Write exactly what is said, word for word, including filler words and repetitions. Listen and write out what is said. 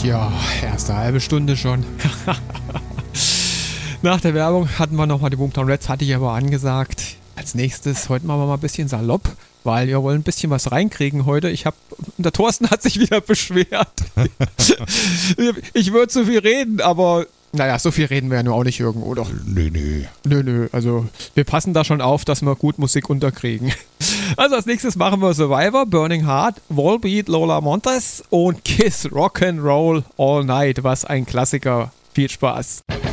Tja, erste halbe Stunde schon. Nach der Werbung hatten wir nochmal die Boomtown Rats, hatte ich aber angesagt. Als nächstes, heute machen wir mal ein bisschen salopp, weil wir wollen ein bisschen was reinkriegen heute. Ich habe, der Thorsten hat sich wieder beschwert. Ich würde zu viel reden, aber naja, so viel reden wir ja nur auch nicht irgendwo, oder? Nö, nö. Nö, nö, also wir passen da schon auf, dass wir gut Musik unterkriegen. Also als nächstes machen wir Survivor, Burning Heart, Volbeat, Lola Montes und Kiss Rock'n'Roll All Night. Was ein Klassiker. Viel Spaß.